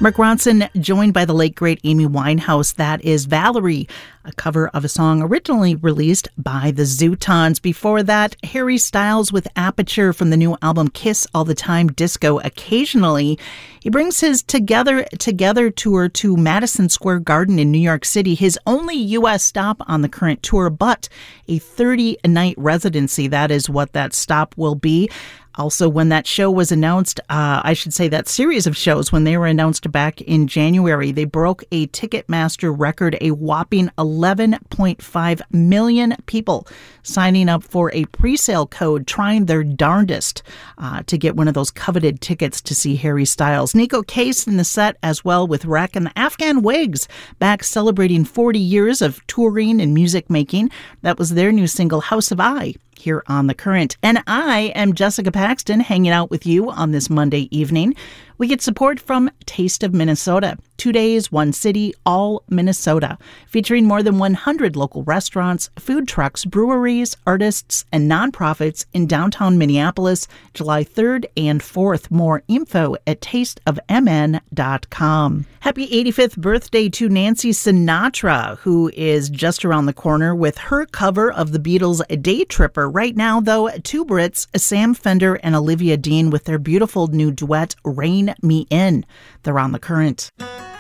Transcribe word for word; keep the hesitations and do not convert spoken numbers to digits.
Mark Ronson, joined by the late, great Amy Winehouse. That is Valerie, a cover of a song originally released by the Zootons. Before that, Harry Styles with Aperture from the new album Kiss All the Time, Disco Occasionally. He brings his Together Together tour to Madison Square Garden in New York City, his only U S stop on the current tour, but a thirty-night residency. That is what that stop will be. Also, when that show was announced, uh, I should say that series of shows, when they were announced back in January, they broke a Ticketmaster record, a whopping eleven point five million people signing up for a pre-sale code, trying their darndest uh, to get one of those coveted tickets to see Harry Styles. Nico Case in the set as well with Wreck, and the Afghan Wigs back celebrating forty years of touring and music making. That was their new single, House of I, here on The Current. And I am Jessica Paxton, hanging out with you on this Monday evening. We get support from Taste of Minnesota. Two days, one city, all Minnesota. Featuring more than one hundred local restaurants, food trucks, breweries, artists, and nonprofits in downtown Minneapolis, July third and fourth. More info at taste of m n dot com. Happy eighty-fifth birthday to Nancy Sinatra, who is just around the corner with her cover of the Beatles' Day Tripper. Right now, though, two Brits, Sam Fender and Olivia Dean, with their beautiful new duet, Rain Me In. They're on The Current.